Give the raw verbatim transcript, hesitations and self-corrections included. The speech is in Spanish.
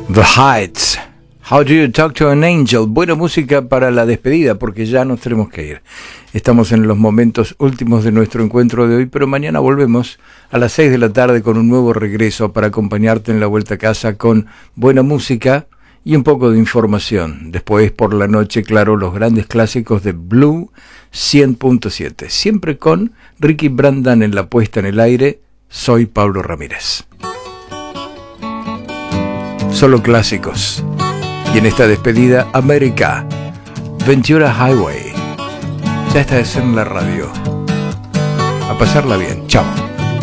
The Heights. How do you talk to an angel? Buena música para la despedida, porque ya nos tenemos que ir. Estamos en los momentos últimos de nuestro encuentro de hoy, pero mañana volvemos a las seis de la tarde con un nuevo regreso para acompañarte en la vuelta a casa con buena música y un poco de información. Después, por la noche, claro, los grandes clásicos de Blue cien punto siete. Siempre con Ricky Brandan en la puesta en el aire. Soy Pablo Ramírez. Solo clásicos. Y en esta despedida, América, Ventura Highway. Ya está de ser en la radio. A pasarla bien. Chao.